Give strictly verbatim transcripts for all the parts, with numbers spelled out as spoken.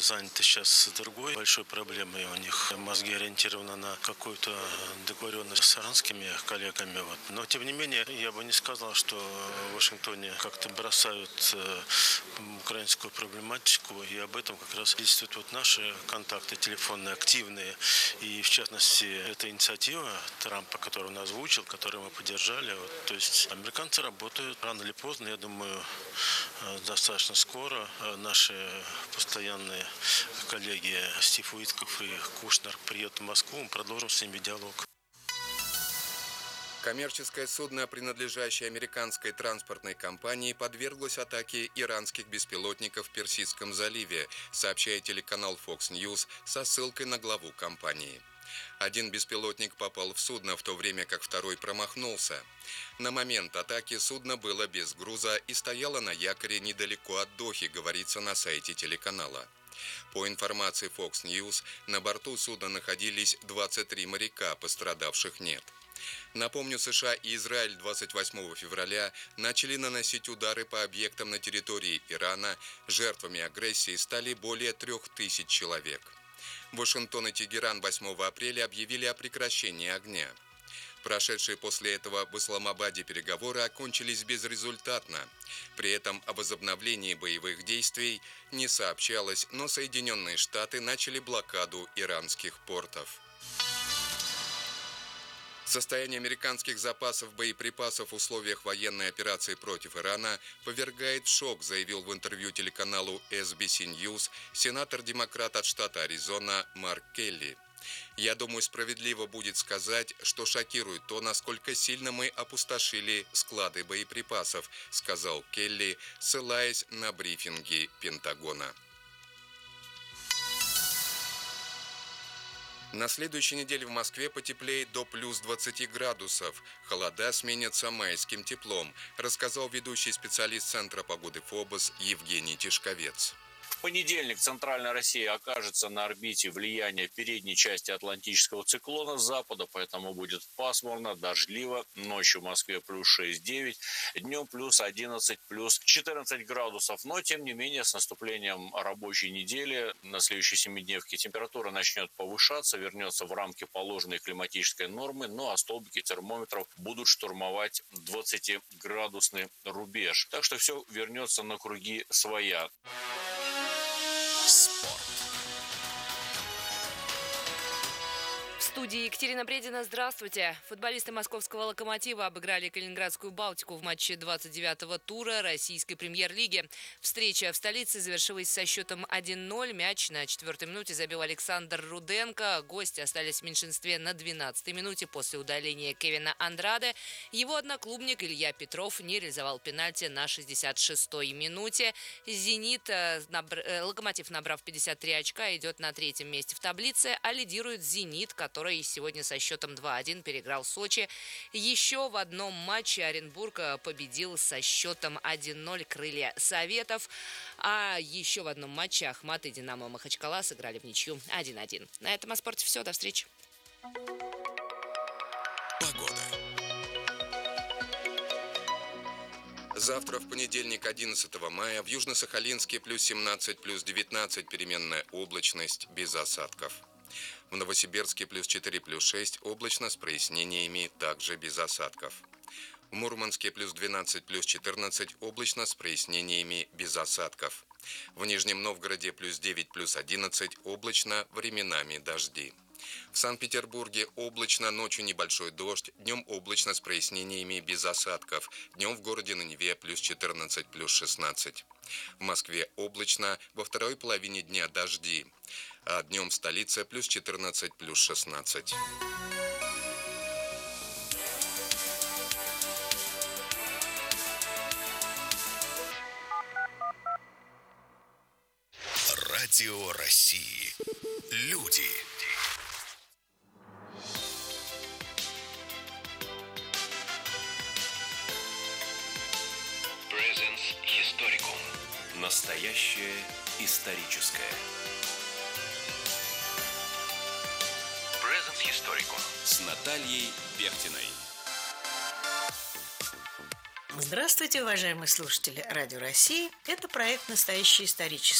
заняты сейчас другой большой проблемой. У них мозги ориентированы на какую-то договоренность с иранскими коллегами. Вот. Но, тем не менее, я бы не сказал, что в Вашингтоне как-то бросают украинскую проблематику. И об этом как раз действуют вот наши контакты телефонные, активные. И, в частности, эта инициатива Трампа, которую он озвучил, которую мы поддержали. Вот, то есть американцы работают рано или поздно, я думаю, достаточно скоро. Наши постоянные коллеги Стив Уитков и Кушнер приедут в Москву, мы продолжим с ними диалог. Коммерческое судно, принадлежащее американской транспортной компании, подверглось атаке иранских беспилотников в Персидском заливе, сообщает телеканал Fox News со ссылкой на главу компании. Один беспилотник попал в судно, в то время как второй промахнулся. На момент атаки судно было без груза и стояло на якоре недалеко от Дохи, говорится на сайте телеканала. По информации Fox News, на борту судна находились двадцать три моряка, пострадавших нет. Напомню, США и Израиль двадцать восьмого февраля начали наносить удары по объектам на территории Ирана. Жертвами агрессии стали более трех тысяч человек. Вашингтон и Тегеран восьмого апреля объявили о прекращении огня. Прошедшие после этого в Исламабаде переговоры окончились безрезультатно. При этом о возобновлении боевых действий не сообщалось, но Соединенные Штаты начали блокаду иранских портов. Состояние американских запасов боеприпасов в условиях военной операции против Ирана повергает в шок, заявил в интервью телеканалу эс би си News сенатор-демократ от штата Аризона Марк Келли. «Я думаю, справедливо будет сказать, что шокирует то, насколько сильно мы опустошили склады боеприпасов», сказал Келли, ссылаясь на брифинги Пентагона. На следующей неделе в Москве потеплеет до плюс двадцати градусов. Холода сменятся майским теплом, рассказал ведущий специалист Центра погоды ФОБОС Евгений Тишковец. В понедельник центральная Россия окажется на орбите влияния передней части атлантического циклона с запада, поэтому будет пасмурно, дождливо. Ночью в Москве плюс шесть-девять, днем плюс одиннадцать, плюс четырнадцать градусов. Но, тем не менее, с наступлением рабочей недели на следующей семидневке температура начнет повышаться, вернется в рамки положенной климатической нормы, ну а столбики термометров будут штурмовать двадцатиградусный рубеж. Так что все вернется на круги своя. Спорт. В студии Екатерина Бредина. Здравствуйте. Футболисты московского «Локомотива» обыграли Калининградскую «Балтику» в матче двадцать девятого тура российской премьер-лиги. Встреча в столице завершилась со счетом один ноль. Мяч на четвертой минуте забил Александр Руденко. Гости остались в меньшинстве на двенадцатой минуте после удаления Кевина Андраде. Его одноклубник Илья Петров не реализовал пенальти на шестьдесят шестой минуте. «Зенит», набр... «Локомотив», набрав пятьдесят три очка, идет на третьем месте в таблице, а лидирует «Зенит», который который сегодня со счетом два один переиграл Сочи. Еще в одном матче Оренбург победил со счетом один ноль «Крылья Советов». А еще в одном матче Ахмат и «Динамо» Махачкала сыграли в ничью один один. На этом о спорте все. До встречи. Погода. Завтра, в понедельник, одиннадцатого мая, в Южно-Сахалинске плюс семнадцать, плюс девятнадцать, переменная облачность, без осадков. В Новосибирске плюс четыре, плюс шесть, облачно с прояснениями, также без осадков. В Мурманске плюс двенадцать, плюс четырнадцать, облачно с прояснениями, без осадков. В Нижнем Новгороде плюс девять, плюс одиннадцать, облачно, временами дожди. В Санкт-Петербурге облачно, ночью небольшой дождь, днем облачно с прояснениями, без осадков. Днем в городе на Неве плюс четырнадцать, плюс шестнадцать. В Москве облачно, во второй половине дня дожди. А днем в столице плюс четырнадцать, плюс шестнадцать. Радио России. Люди. Presence Historicum. Настоящее историческое. Presence Historicum. С Натальей Бехтиной. Здравствуйте, уважаемые слушатели Радио России. Это проект «Настоящее историческое».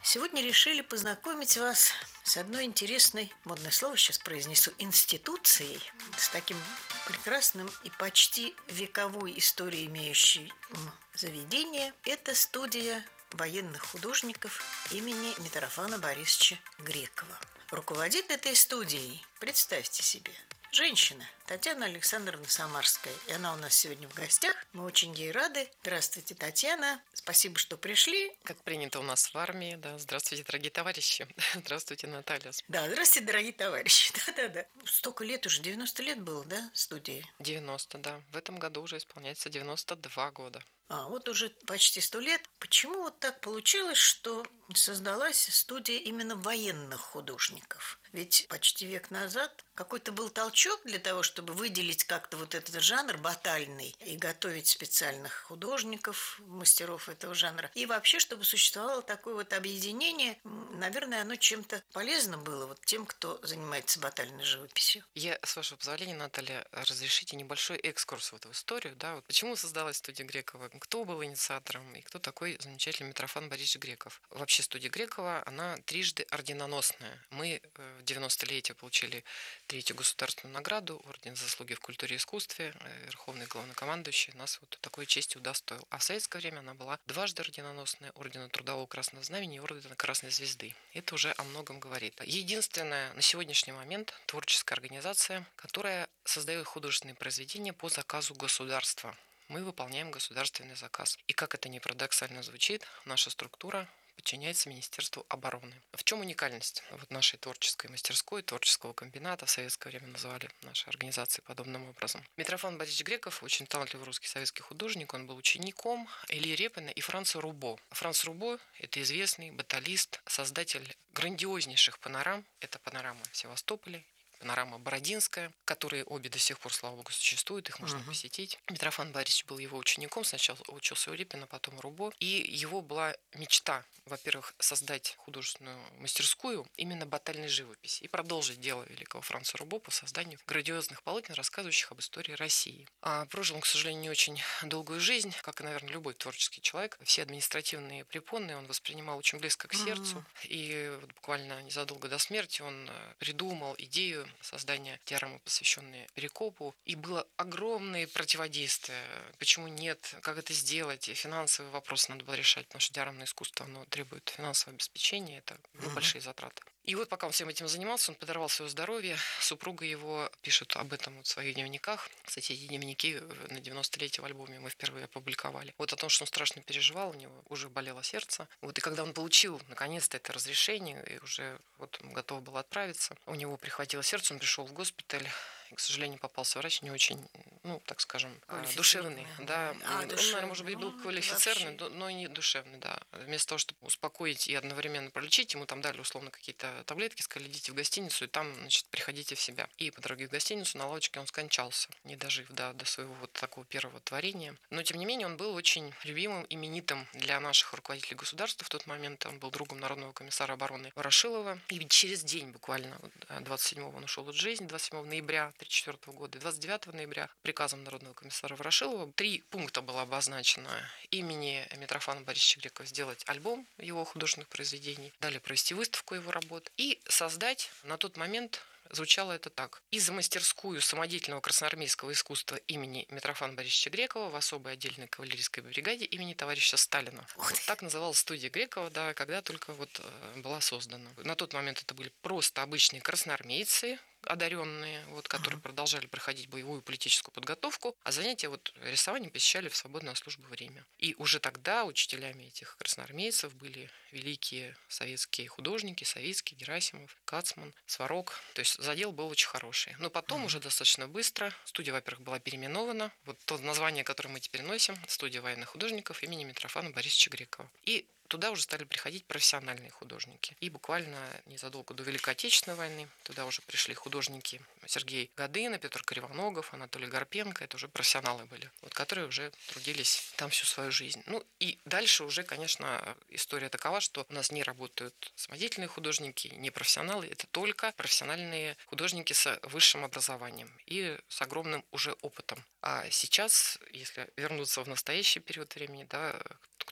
Сегодня решили познакомить вас с одной интересной, модное слово сейчас произнесу, институцией, с таким прекрасным и почти вековой историей имеющей заведение. Это студия военных художников имени Митрофана Борисовича Грекова. Руководит этой студией, представьте себе, женщина Татьяна Александровна Самарская. И она у нас сегодня в гостях. Мы очень ей рады. Здравствуйте, Татьяна. Спасибо, что пришли. Как принято у нас в армии, да. Здравствуйте, дорогие товарищи. Здравствуйте, Наталья. Да, здравствуйте, дорогие товарищи. Да-да-да. Столько лет уже, девяносто лет было, да, студии? девяносто, да. В этом году уже исполняется девяносто два года. А, вот уже почти сто лет. Почему вот так получилось, что создалась студия именно военных художников? Ведь почти век назад какой-то был толчок для того, чтобы выделить как-то вот этот жанр батальный и готовить специальных художников, мастеров этого жанра. И вообще, чтобы существовало такое вот объединение, наверное, оно чем-то полезно было вот тем, кто занимается батальной живописью. Я, с вашего позволения, Наталья, разрешите небольшой экскурс в эту историю. Да? Вот почему создалась студия Грекова? Кто был инициатором и кто такой замечательный Митрофан Борисович Греков? Вообще студия Грекова, она трижды орденоносная. Мы в девяностолетие получили третью государственную награду, орден заслуги в культуре и искусстве, верховный главнокомандующий нас вот такой чести удостоил. А в советское время она была дважды орденоносная, ордена Трудового Красного Знамени и ордена Красной Звезды. Это уже о многом говорит. Единственная на сегодняшний момент творческая организация, которая создает художественные произведения по заказу государства. Мы выполняем государственный заказ. И как это ни парадоксально звучит, наша структура подчиняется Министерству обороны. В чем уникальность вот нашей творческой мастерской, творческого комбината, в советское время называли наши организации подобным образом? Митрофан Борисович Греков, очень талантливый русский советский художник, он был учеником Ильи Репина и Франца Рубо. Франц Рубо – это известный баталист, создатель грандиознейших панорам. Это панорама Севастополя, панорама Бородинская, которые обе до сих пор, слава богу, существуют, их можно uh-huh. посетить. Митрофан Борисович был его учеником, сначала учился у Репина, потом у Рубо. И его была мечта, во-первых, создать художественную мастерскую именно батальной живописи и продолжить дело великого Франца Рубо по созданию грандиозных полотен, рассказывающих об истории России. А прожил он, к сожалению, не очень долгую жизнь, как и, наверное, любой творческий человек. Все административные препоны он воспринимал очень близко к сердцу. Uh-huh. И вот буквально незадолго до смерти он придумал идею создания диорамы, посвященные Перекопу. И было огромное противодействие. Почему нет? Как это сделать? И финансовый вопрос надо было решать, потому что диорамное искусство, оно требует финансового обеспечения. Это uh-huh. большие затраты. И вот пока он всем этим занимался, он подорвал свое здоровье. Супруга его пишет об этом вот в своих дневниках. Кстати, эти дневники на девяностолетие в альбоме мы впервые опубликовали. Вот о том, что он страшно переживал, у него уже болело сердце. Вот и когда он получил наконец-то это разрешение, и уже вот он готов был отправиться, у него прихватило сердце, он пришел в госпиталь. И, к сожалению, попался врач не очень, ну, так скажем, душевный. Да. А, он, душевный. Наверное, может быть, был квалифицированный, вообще. Но не душевный, да. Вместо того, чтобы успокоить и одновременно пролечить, ему там дали, условно, какие-то таблетки, сказали, идите в гостиницу, и там, значит, приходите в себя. И по дороге в гостиницу на лавочке он скончался, не дожив до, до своего вот такого первого творения. Но, тем не менее, он был очень любимым, именитым для наших руководителей государства в тот момент. Он был другом народного комиссара обороны Ворошилова. И ведь через день буквально, двадцать седьмого он ушел от жизни, двадцать седьмого ноября тысяча девятьсот тридцать четвёртого года, двадцать девятого ноября приказом народного комиссара Ворошилова три пункта было обозначено: имени Митрофана Борисовича Грекова сделать альбом его художественных произведений, далее провести выставку его работ и создать на тот момент. Звучало это так. И за мастерскую самодеятельного красноармейского искусства имени Митрофана Борисовича Грекова в особой отдельной кавалерийской бригаде имени товарища Сталина. Вот так называлась студия Грекова, да, когда только вот была создана. На тот момент это были просто обычные красноармейцы, одаренные, вот, которые uh-huh. продолжали проходить боевую политическую подготовку, а занятия вот рисованием посещали в свободное от службы время. И уже тогда учителями этих красноармейцев были великие советские художники, Савицкий, Герасимов, Кацман, Сварог. То есть задел был очень хороший. Но потом uh-huh. уже достаточно быстро студия, во-первых, была переименована. Вот то название, которое мы теперь носим, студия военных художников имени Митрофана Борисовича Грекова. И туда уже стали приходить профессиональные художники. И буквально незадолго до Великой Отечественной войны туда уже пришли художники Сергей Годына, Петр Кривоногов, Анатолий Гарпенко. Это уже профессионалы были, вот, которые уже трудились там всю свою жизнь. Ну и дальше уже, конечно, история такова, что у нас не работают самодеятельные художники, не профессионалы. Это только профессиональные художники с высшим образованием и с огромным уже опытом. А сейчас, если вернуться в настоящий период времени, да, к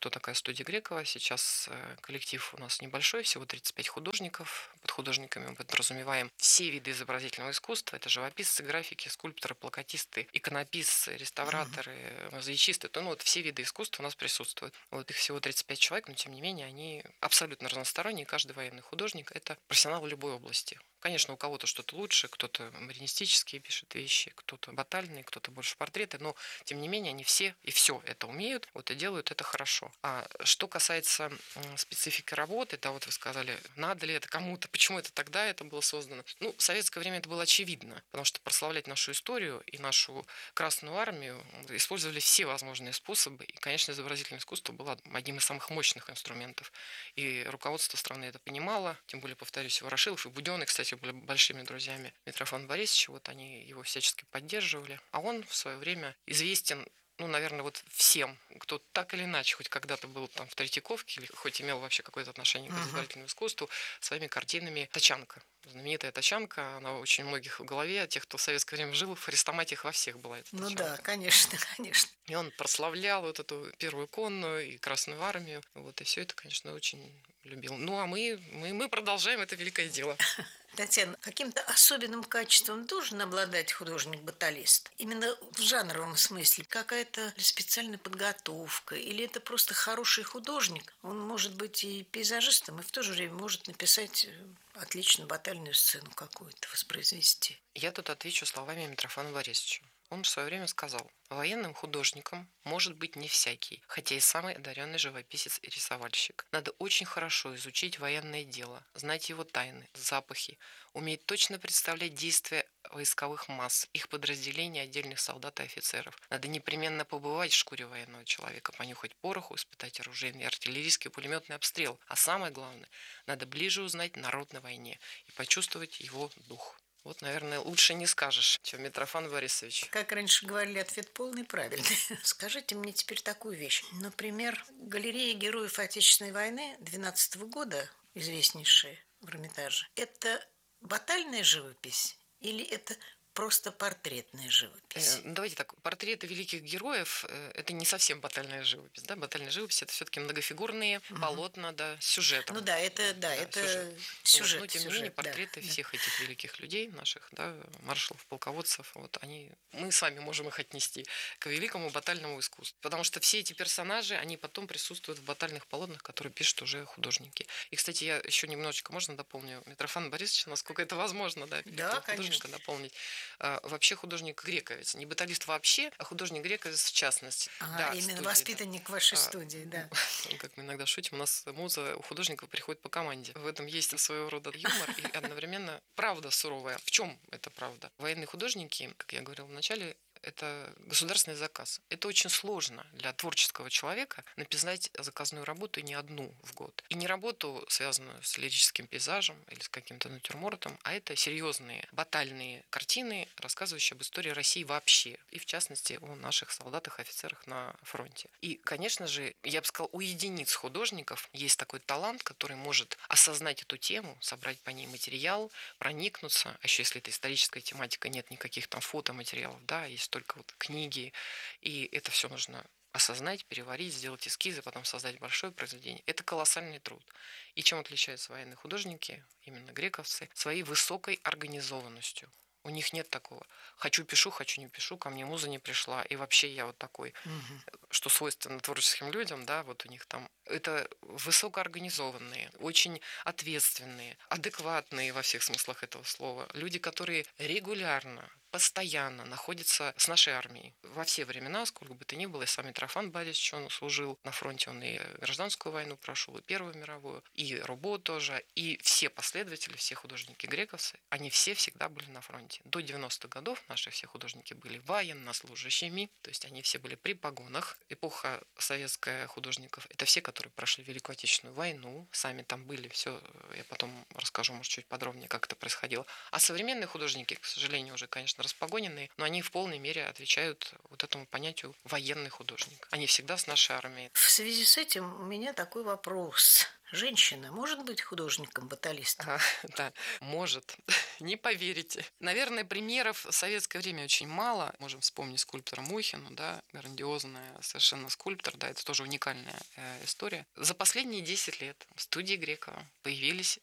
кто такая студия Грекова. Сейчас коллектив у нас небольшой, всего тридцать пять художников. Под художниками мы подразумеваем все виды изобразительного искусства. Это живописцы, графики, скульпторы, плакатисты, иконописцы, реставраторы, мозаичисты. То, ну, вот все виды искусства у нас присутствуют. Вот их всего тридцать пять человек, но тем не менее они абсолютно разносторонние. Каждый военный художник – это профессионал в любой области. Конечно, у кого-то что-то лучше, кто-то маринистические пишет вещи, кто-то батальные, кто-то больше портреты, но тем не менее они все и все это умеют, вот и делают это хорошо. А что касается специфики работы, да, вот вы сказали, надо ли это кому-то, почему это тогда это было создано. Ну, в советское время это было очевидно, потому что прославлять нашу историю и нашу Красную Армию использовали все возможные способы, и, конечно, изобразительное искусство было одним из самых мощных инструментов. И руководство страны это понимало, тем более, повторюсь, Ворошилов и Буденный, кстати, были большими друзьями Митрофана Борисовича, вот они его всячески поддерживали. А он в свое время известен, ну, наверное, вот всем, кто так или иначе хоть когда-то был там в Третьяковке или хоть имел вообще какое-то отношение к изобразительному искусству, своими картинами «Тачанка». Знаменитая «Тачанка», она очень многих в голове, тех, кто в советское время жил, в хрестоматиях во всех была эта Ну «Тачанка». да, конечно, конечно. И он прославлял вот эту первую конную и Красную Армию. Вот, и все это, конечно, очень любил. Ну, а мы, мы, мы продолжаем это великое дело. Татьяна, каким-то особенным качеством должен обладать художник-баталист? Именно в жанровом смысле. Какая-то специальная подготовка? Или это просто хороший художник? Он может быть и пейзажистом, и в то же время может написать отлично батальную сцену какую-то, воспроизвести. Я тут отвечу словами Митрофана Борисовича. Он в свое время сказал: военным художником может быть не всякий, хотя и самый одаренный живописец и рисовальщик. Надо очень хорошо изучить военное дело, знать его тайны, запахи, уметь точно представлять действия войсковых масс, их подразделений, отдельных солдат и офицеров. Надо непременно побывать в шкуре военного человека, понюхать пороху, испытать оружейный, артиллерийский, пулеметный обстрел. А самое главное, надо ближе узнать народ на войне и почувствовать его дух. Вот, наверное, лучше не скажешь, чем Митрофан Борисович. Как раньше говорили, ответ полный правильный. Скажите мне теперь такую вещь. Например, галерея героев Отечественной войны двенадцатого года, известнейшая в Эрмитаже, это батальная живопись или это просто портретная живопись? Давайте так, портреты великих героев – это не совсем батальная живопись. Да? Батальная живопись – это все-таки многофигурные угу. полотна, да, с сюжетом. Ну да, это, да, да, это сюжет. сюжет. Вот, но тем не менее, портреты да, всех да. этих великих людей, наших, да, маршалов, полководцев, вот они, мы с вами можем их отнести к великому батальному искусству. Потому что все эти персонажи, они потом присутствуют в батальных полотнах, которые пишут уже художники. И, кстати, я еще немножечко, можно дополню Митрофана Борисовича, насколько это возможно, да, да художника дополнить. Вообще художник грековец, не баталист вообще, а художник грековец в частности. Ага, да, именно студии, воспитанник да. вашей а, студии, да. Как мы иногда шутим, у нас муза у художников приходит по команде. В этом есть своего рода юмор и одновременно правда суровая. В чем эта правда? Военные художники, как я говорила в начале, это государственный заказ. Это очень сложно для творческого человека написать заказную работу и не одну в год. И не работу, связанную с лирическим пейзажем или с каким-то натюрмортом, а это серьезные батальные картины, рассказывающие об истории России вообще. И в частности о наших солдатах и офицерах на фронте. И, конечно же, я бы сказала, у единиц художников есть такой талант, который может осознать эту тему, собрать по ней материал, проникнуться. А еще если это историческая тематика, нет никаких там фотоматериалов, да, есть только вот книги, и это все нужно осознать, переварить, сделать эскизы, потом создать большое произведение. Это колоссальный труд. И чем отличаются военные художники, именно грековцы, своей высокой организованностью. У них нет такого «хочу пишу, хочу не пишу, ко мне муза не пришла, и вообще я вот такой», угу. что свойственно творческим людям, да, вот у них там. Это высокоорганизованные, очень ответственные, адекватные во всех смыслах этого слова. Люди, которые регулярно, постоянно находятся с нашей армией. Во все времена, сколько бы то ни было, и сам Митрофан Борисович, он служил на фронте, он и гражданскую войну прошел, и Первую мировую, и Рубо тоже, и все последователи, все художники-грековцы, они все всегда были на фронте. До девяностых годов наши все художники были военнослужащими, то есть они все были при погонах. Эпоха советская художников, это все, которые прошли Великую Отечественную войну, сами там были, все, я потом расскажу, может, чуть подробнее, как это происходило. А современные художники, к сожалению, уже, конечно, распогоненные, но они в полной мере отвечают вот этому понятию военный художник. Они всегда с нашей армией. В связи с этим у меня такой вопрос. женщина может быть художником-баталистом? А, да, может. Не поверите. Наверное, примеров в советское время очень мало. Можем вспомнить скульптора Мухину, да, грандиозная совершенно скульптор, да, это тоже уникальная э, история. За последние десять лет в студии Грекова появились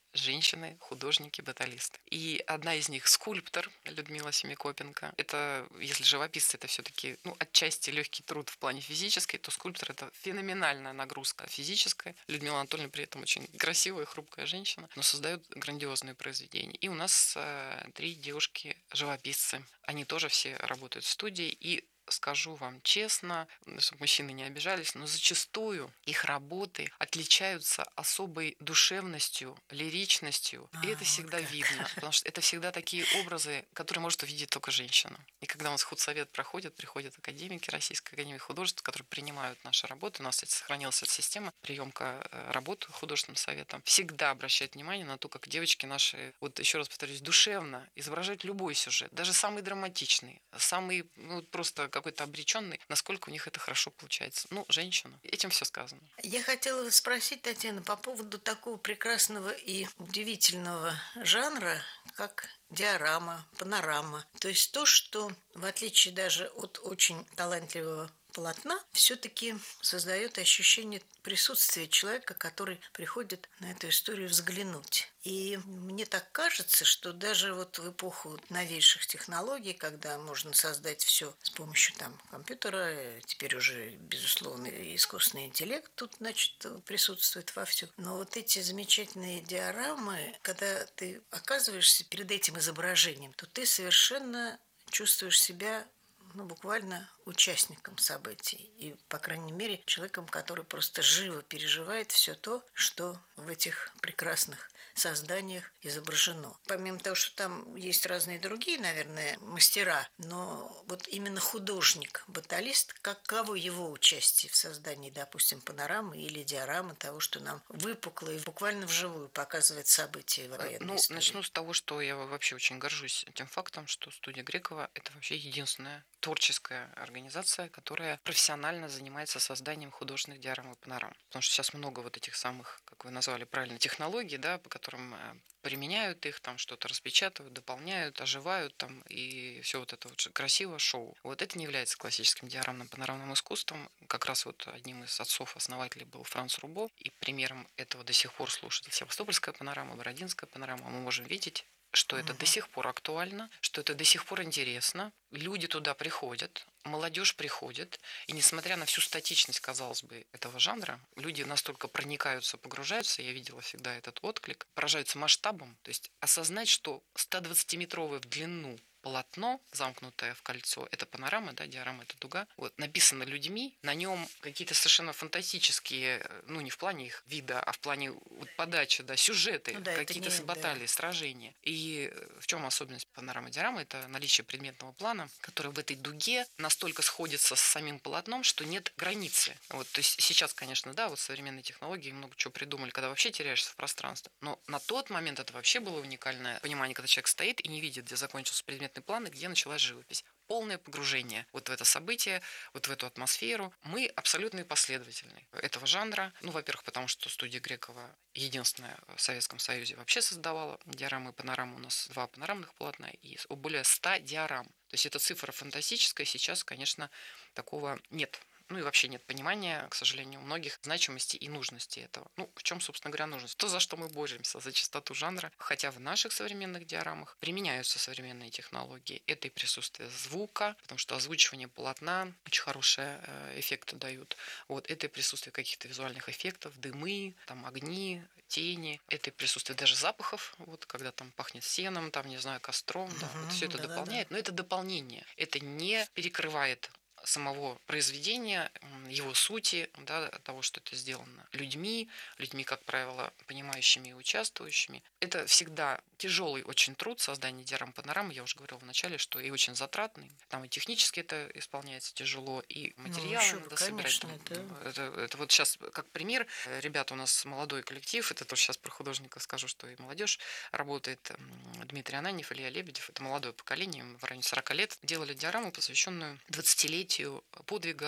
женщины-художники-баталисты. И одна из них скульптор Людмила Семикопенко. Это, если живописцы, это все-таки, ну, отчасти легкий труд в плане физической, то скульптор это феноменальная нагрузка физическая. Людмила Анатольевна при этом очень красивая, хрупкая женщина, но создает грандиозные произведения. И у нас э, три девушки-живописцы. Они тоже все работают в студии. И скажу вам честно, чтобы мужчины не обижались, но зачастую их работы отличаются особой душевностью, лиричностью. А, и это вот всегда как. видно, потому что это всегда такие образы, которые может увидеть только женщина. И когда у нас худсовет проходит, приходят академики Российской академии художеств, которые принимают наши работы. У нас, кстати, сохранилась эта система приемка работ художественным советом. Всегда обращают внимание на то, как девочки наши, вот еще раз повторюсь, душевно изображают любой сюжет, даже самый драматичный, самый, ну, просто какой-то обреченный, насколько у них это хорошо получается. Ну, женщина. Этим все сказано. Я хотела вас спросить, Татьяна, по поводу такого прекрасного и удивительного жанра, как диорама, панорама. То есть то, что, в отличие даже от очень талантливого полотна, все-таки создает ощущение присутствия человека, который приходит на эту историю взглянуть. И мне так кажется, что даже вот в эпоху новейших технологий, когда можно создать все с помощью там компьютера, теперь уже, безусловно, искусственный интеллект тут, значит, присутствует вовсю. Но вот эти замечательные диорамы, когда ты оказываешься перед этим изображением, то ты совершенно чувствуешь себя, ну, буквально участником событий. И, по крайней мере, человеком, который просто живо переживает все то, что в этих прекрасных созданиях изображено. Помимо того, что там есть разные другие, наверное, мастера, но вот именно художник, баталист, каково его участие в создании, допустим, панорамы или диорамы того, что нам выпукло и буквально вживую показывает события военной Ну, истории. начну с того, что я вообще очень горжусь тем фактом, что студия Грекова – это вообще единственная творческая организация, которая профессионально занимается созданием художественных диорам и панорам. Потому что сейчас много вот этих самых, как вы назвали правильно, технологий, да, по которым применяют их, там что-то распечатывают, дополняют, оживают там, и все вот это вот красиво шоу. Вот это не является классическим диорамным панорамным искусством. Как раз вот одним из отцов-основателей был Франц Рубо, и примером этого до сих пор слушает Севастопольская панорама, Бородинская панорама. Мы можем видеть, что это до сих пор актуально, что это до сих пор интересно. Люди туда приходят, молодежь приходит, и несмотря на всю статичность, казалось бы, этого жанра, люди настолько проникаются, погружаются, я видела всегда этот отклик, поражаются масштабом, то есть осознать, что сто двадцатиметровое в длину полотно, замкнутое в кольцо, это панорама, да, диорама, это дуга, вот, написано людьми, на нем какие-то совершенно фантастические, ну, не в плане их вида, а в плане вот, подачи, да, сюжеты, ну, да, какие-то не, баталии, да. сражения. И в чем особенность панорамы диорамы? Это наличие предметного плана, который в этой дуге настолько сходится с самим полотном, что нет границы. Вот, то есть сейчас, конечно, да, вот современные технологии много чего придумали, когда вообще теряешься в пространстве. Но на тот момент это вообще было уникальное понимание, когда человек стоит и не видит, где закончился предмет планы, где началась живопись. Полное погружение вот в это событие, вот в эту атмосферу. Мы абсолютные последователи этого жанра. Ну, во-первых, потому что студия Грекова единственная в Советском Союзе вообще создавала диорамы и панорамы. У нас два панорамных полотна и более ста диорам. То есть эта цифра фантастическая. Сейчас, конечно, такого нет. Ну и вообще нет понимания, к сожалению, у многих значимости и нужности этого. Ну, в чем, собственно говоря, нужность? То, за что мы боремся, за чистоту жанра. Хотя в наших современных диорамах применяются современные технологии. Это и присутствие звука, потому что озвучивание полотна очень хорошие эффекты дают. Вот, это и присутствие каких-то визуальных эффектов, дымы, там, огни, тени. Это и присутствие даже запахов, вот, когда там пахнет сеном, там, не знаю, костром. Да, uh-huh, вот все это да, дополняет. Да, да. Но это дополнение. Это не перекрывает самого произведения, его сути, да, того, что это сделано людьми, людьми, как правило, понимающими и участвующими. Это всегда тяжелый очень труд создания диорам панорамы. Я уже говорила в начале, что и очень затратный. Там и технически это исполняется тяжело, и материалы ну, надо собирать. Там, да. это, это вот сейчас как пример. Ребята, у нас молодой коллектив, это тоже сейчас про художников скажу, что и молодежь работает. Дмитрий Ананьев, Илья Лебедев, это молодое поколение, в районе сорока лет, делали диораму, посвященную двадцатилетию подвига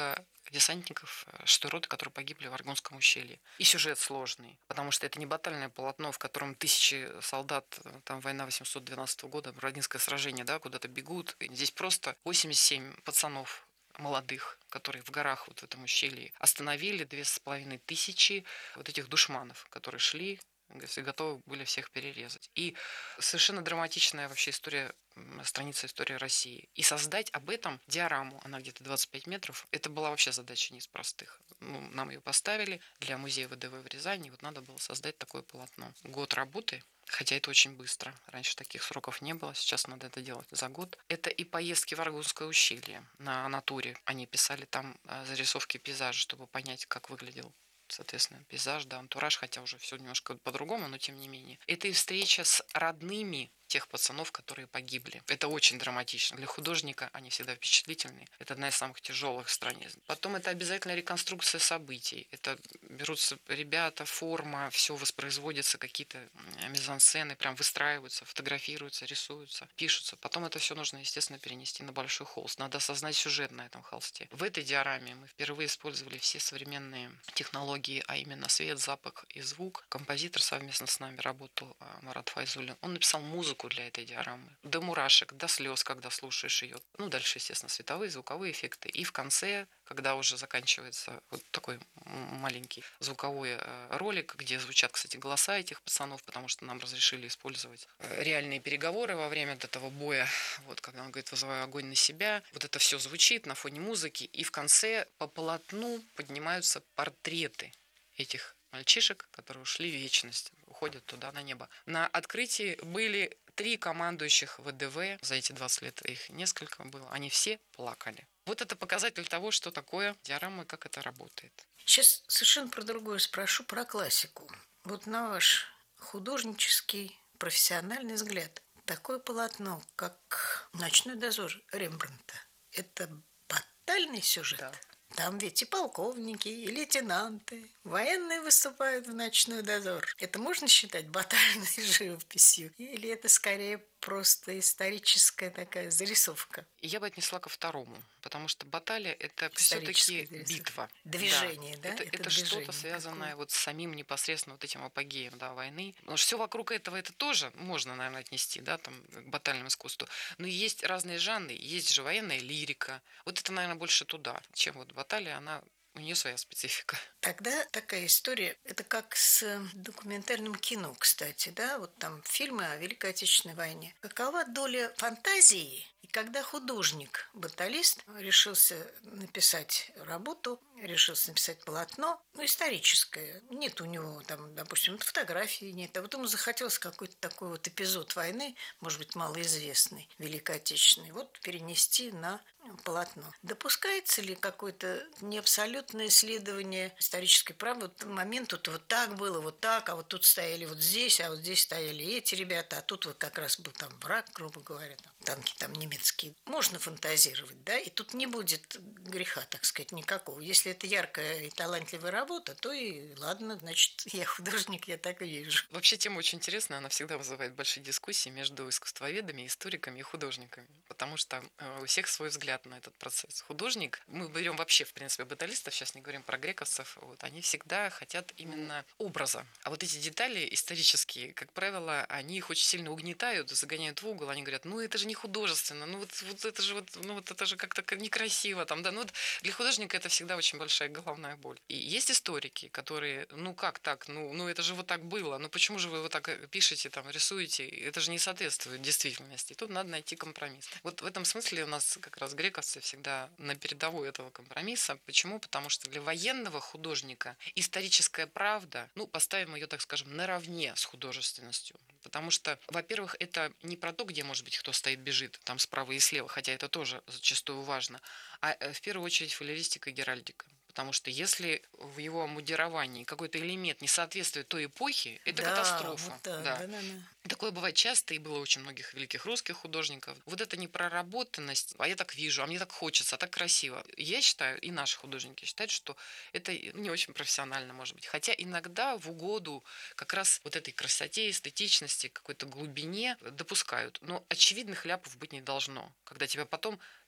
десантников шестой роты, которые погибли в Аргунском ущелье. И сюжет сложный, потому что это не батальное полотно, в котором тысячи солдат, там война восемьсот двенадцатого года, Бородинское сражение, да, куда-то бегут. Здесь просто восемьдесят семь пацанов молодых, которые в горах вот в этом ущелье остановили две с половиной тысячи вот этих душманов, которые шли, готовы были всех перерезать. И совершенно драматичная вообще история, страница истории России. И создать об этом диораму, она где-то двадцать пять метров, это была вообще задача не из простых. Ну, нам ее поставили для музея ВДВ в Рязани, вот надо было создать такое полотно. Год работы, хотя это очень быстро. Раньше таких сроков не было, сейчас надо это делать за год. Это и поездки в Аргунское ущелье на натуре. Они писали там зарисовки пейзажа, чтобы понять, как выглядел, соответственно, пейзаж, да, антураж, хотя уже все немножко по-другому, но тем не менее. Это и встреча с родными тех пацанов, которые погибли. Это очень драматично. Для художника они всегда впечатлительные. Это одна из самых тяжелых страниц. Потом это обязательно реконструкция событий. Это берутся ребята, форма, все воспроизводится, какие-то мизансцены прям выстраиваются, фотографируются, рисуются, пишутся. Потом это все нужно, естественно, перенести на большой холст. Надо осознать сюжет на этом холсте. В этой диораме мы впервые использовали все современные технологии, а именно свет, запах и звук. Композитор совместно с нами работал, Марат Файзуллин. Он написал музыку для этой диорамы. До мурашек, до слез, когда слушаешь ее. Ну, дальше, естественно, световые, звуковые эффекты. И в конце, когда уже заканчивается вот такой маленький звуковой ролик, где звучат, кстати, голоса этих пацанов, потому что нам разрешили использовать реальные переговоры во время этого боя. Вот, когда он говорит, вызываю огонь на себя. Вот это все звучит на фоне музыки. И в конце по полотну поднимаются портреты этих мальчишек, которые ушли в вечность, уходят туда на небо. На открытии были три командующих ВДВ, за эти двадцать лет их несколько было, они все плакали. Вот это показатель того, что такое диорама и как это работает. Сейчас совершенно про другое спрошу, про классику. Вот на ваш художнический, профессиональный взгляд, такое полотно, как «Ночной дозор» Рембрандта, это батальный сюжет? Да. Там ведь и полковники, и лейтенанты, военные выступают в ночной дозор. Это можно считать батальной живописью? Или это скорее просто историческая такая зарисовка? Я бы отнесла ко второму, потому что баталия – это все-таки битва. Движение, да? да? Это, это, это что-то связанное какое? Вот с самим непосредственно вот этим апогеем, да, войны. Потому что все вокруг этого это тоже можно, наверное, отнести, да, там, к батальному искусству. Но есть разные жанры, есть же военная лирика. Вот это, наверное, больше туда, чем вот баталия, она... У нее своя специфика. Тогда такая история, это как с документальным кино, кстати, да, вот там фильмы о Великой Отечественной войне. Какова доля фантазии, и когда художник, баталист, решился написать работу, решился написать полотно, ну, историческое, нет у него там, допустим, фотографии нет, а вот ему захотелось какой-то такой вот эпизод войны, может быть, малоизвестный, Великой Отечественной, вот перенести на полотно. Допускается ли какое-то не абсолютное исследование исторической правды? Вот момент тут вот так было, вот так, а вот тут стояли вот здесь, а вот здесь стояли эти ребята, а тут вот как раз был там враг, грубо говоря, там, танки там немецкие. Можно фантазировать, да, и тут не будет греха, так сказать, никакого. Если это яркая и талантливая работа, то и ладно, значит, я художник, я так и вижу. Вообще тема очень интересная, она всегда вызывает большие дискуссии между искусствоведами, историками и художниками, потому что у всех свой взгляд на этот процесс. Художник, мы берем вообще, в принципе, баталистов, сейчас не говорим про грековцев, вот, они всегда хотят именно образа. А вот эти детали исторические, как правило, они их очень сильно угнетают, загоняют в угол, они говорят, ну это же не художественно, ну вот, вот это же вот, ну вот это же как-то некрасиво там, да, ну вот для художника это всегда очень большая головная боль. И есть историки, которые, ну как так, ну, ну это же вот так было, ну почему же вы вот так пишете, там, рисуете, это же не соответствует действительности. И тут надо найти компромисс. Вот в этом смысле у нас как раз грековцы всегда на передовой этого компромисса. Почему? Потому что для военного художника историческая правда, ну, поставим ее, так скажем, наравне с художественностью. Потому что, во-первых, это не про то, где, может быть, кто стоит, бежит, там справа и слева, хотя это тоже зачастую важно, а в первую очередь фолеристика и геральдика. Потому что если в его мудировании какой-то элемент не соответствует той эпохе, это да, катастрофа. Вот да, да. Да, да, да. Такое бывает часто, и было очень многих великих русских художников. Вот это непроработанность, а я так вижу, а мне так хочется, а так красиво. Я считаю, и наши художники считают, что это не очень профессионально, может быть. Хотя иногда в угоду как раз вот этой красоте, эстетичности, какой-то глубине допускают. Но очевидных ляпов быть не должно. Когда тебя потом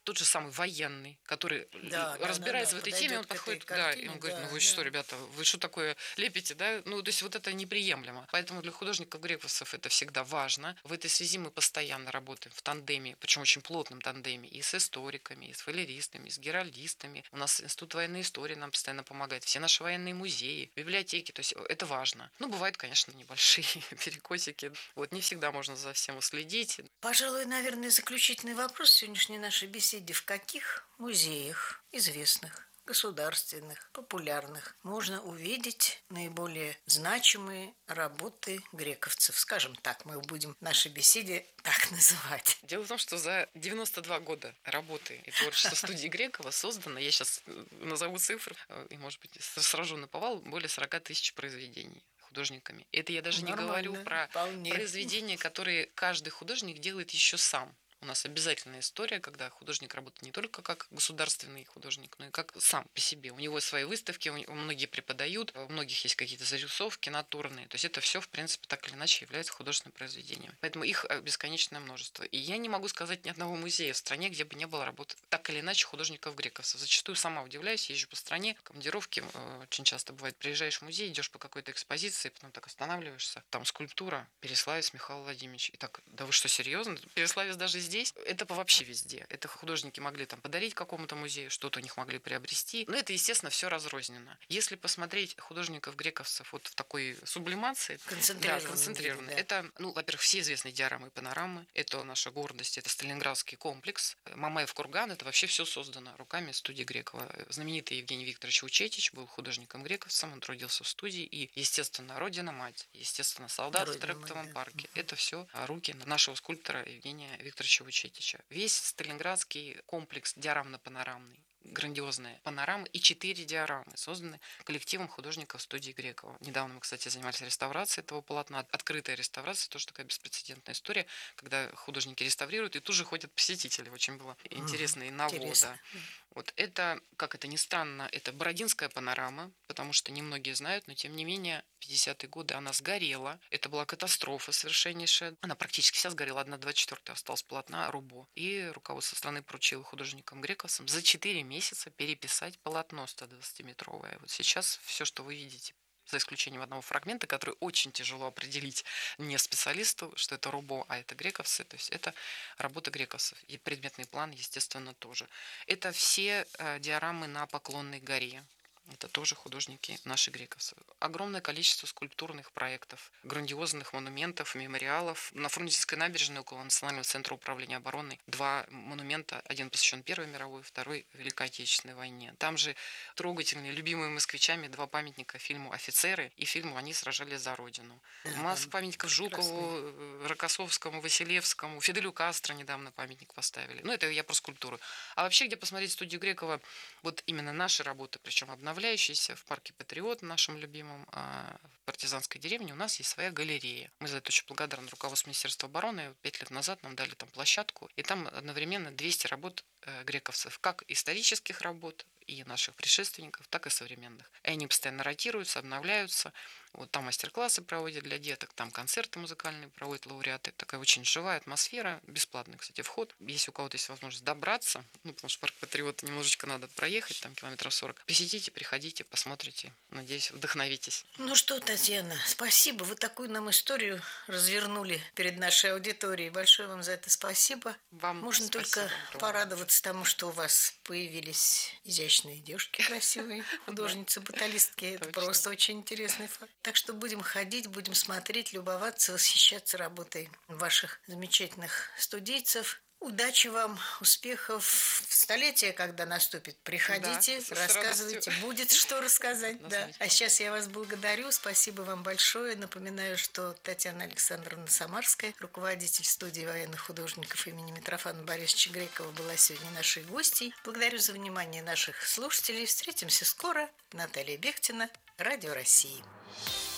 тот же самый военный, который Да, да, разбирается да, да, в этой теме, он подойдет к этой подходит, да, картине, и он говорит, да, ну вы да. что, ребята, вы что такое лепите, да? Ну, то есть вот это неприемлемо. Поэтому для художников-грековцев это всегда важно. В этой связи мы постоянно работаем в тандеме, причем очень плотном тандеме, и с историками, и с фолеристами, и с геральдистами. У нас Институт военной истории нам постоянно помогает, все наши военные музеи, библиотеки, то есть это важно. Ну, бывают, конечно, небольшие перекосики. Вот не всегда можно за всем уследить. Пожалуй, наверное, заключительный вопрос сегодняшней нашей беседе. В каких музеях известных, государственных, популярных можно увидеть наиболее значимые работы грековцев? Скажем так, мы будем в нашей беседе так называть. Дело в том, что за девяносто два года работы и творчества студии Грекова создано, я сейчас назову цифры, и, может быть, сражу наповал, более сорок тысяч произведений художниками. Это я даже Нормально, не говорю про вполне. произведения, которые каждый художник делает еще сам. У нас обязательная история, когда художник работает не только как государственный художник, но и как сам по себе. У него свои выставки, у многие преподают, у многих есть какие-то зарисовки натурные. То есть это все, в принципе, так или иначе является художественным произведением. Поэтому их бесконечное множество. И я не могу сказать ни одного музея в стране, где бы не было работы так или иначе художников-грековцев. Зачастую сама удивляюсь, езжу по стране, командировки очень часто бывает. Приезжаешь в музей, идешь по какой-то экспозиции, потом так останавливаешься. Там скульптура Переславец Михаил Владимирович. И так, да вы что, серьезно? Переславец даже здесь? Это вообще везде. Это художники могли там подарить какому-то музею, что-то у них могли приобрести. Но это, естественно, все разрозненно. Если посмотреть художников-грековцев вот в такой сублимации, концентрированно, да, концентрированно, да. это, ну, во-первых, все известные диорамы и панорамы. Это наша гордость, это Сталинградский комплекс. Мамаев курган, это вообще все создано руками студии Грекова. Знаменитый Евгений Викторович Учетич был художником-грековцем, он трудился в студии. И, естественно, Родина-мать, естественно, солдат в Трептовом парке. Да. Это все руки нашего скульптора Евгения Викторовича Учетича. Весь Сталинградский комплекс диорамно-панорамный, грандиозная панорама и четыре диорамы созданы коллективом художников студии Грекова. Недавно мы, кстати, занимались реставрацией этого полотна. Открытая реставрация, тоже такая беспрецедентная история, когда художники реставрируют, и тут же ходят посетители. Очень было интересно и ново. Да. Вот это, как это ни странно, это Бородинская панорама, потому что немногие знают, но тем не менее в пятидесятые годы она сгорела. Это была катастрофа совершеннейшая. Она практически вся сгорела. одна двадцать четвёртая осталась полотна Рубо. И руководство страны поручило художникам-грековцам за четыре месяца переписать полотно сто двадцатиметровое. Вот сейчас все, что вы видите, за исключением одного фрагмента, который очень тяжело определить не специалисту, что это Рубо, а это грековцы. То есть это работа грековцев. И предметный план, естественно, тоже. Это все э, диорамы на Поклонной горе. Это тоже художники наши грековцы. Огромное количество скульптурных проектов, грандиозных монументов, мемориалов. На Фрунзенской набережной около Национального центра управления обороной два монумента. Один посвящен Первой мировой, второй Великой Отечественной войне. Там же трогательные, любимые москвичами два памятника фильму «Офицеры» и фильму «Они сражались за Родину». Масса памятников Жукову, Рокоссовскому, Василевскому, Фиделю Кастро недавно памятник поставили. Ну, это я про скульптуру. А вообще, где посмотреть студию Грекова, вот именно наши работы, причем обновленные, в парке Патриот, нашем любимом, в партизанской деревне, у нас есть своя галерея. Мы за это очень благодарны руководству Министерства обороны. Пять лет назад нам дали там площадку, и там одновременно двести работ грековцев, как исторических работ и наших предшественников, так и современных. И они постоянно ротируются, обновляются. Вот там мастер-классы проводят для деток, там концерты музыкальные проводят лауреаты. Такая очень живая атмосфера, бесплатный, кстати, вход. Если у кого-то есть возможность добраться, ну, потому что парк Патриот немножечко надо проехать, там километров сорок, посетите, приходите, посмотрите. Надеюсь, вдохновитесь. Ну что, Татьяна, спасибо. Вы такую нам историю развернули перед нашей аудиторией. Большое вам за это спасибо. Вам Можно спасибо только огромное. порадоваться тому, что у вас появились изящные девушки красивые, художницы-баталистки. Это просто очень интересный факт. Так что будем ходить, будем смотреть, любоваться, восхищаться работой ваших замечательных студийцев. Удачи вам, успехов в столетие, когда наступит. Приходите, Да, рассказывайте, будет что рассказать. Да. А сейчас я вас благодарю, спасибо вам большое. Напоминаю, что Татьяна Александровна Самарская, руководитель студии военных художников имени Митрофана Борисовича Грекова, была сегодня нашей гостьей. Благодарю за внимание наших слушателей. Встретимся скоро. Наталья Бехтина, Радио России.